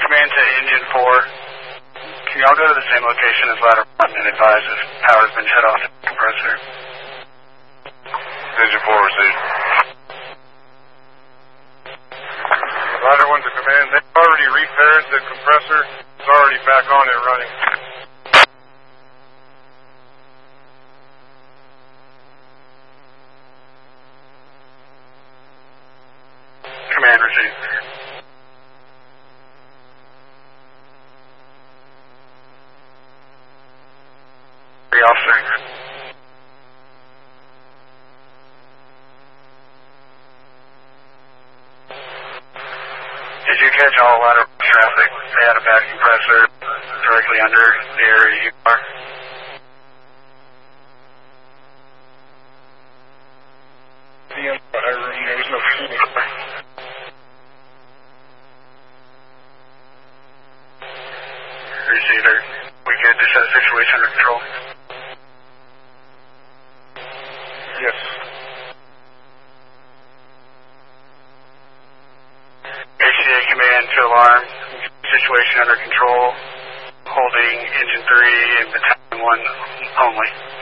command to engine 4. Can y'all go to the same location as ladder 1 and advise if power's been shut off to the compressor? Engine 4 received. Ladder 1 to command. They've already repaired the compressor. It's already back on and running. Command received. Officer. Did you catch all ladder traffic? They had a bad compressor directly under the area you are. The entire room, there was no fuel. Receiver. We good to set the situation under control? Yes. HCA command to alarm. Situation under control. Holding engine 3 and battalion 1 only.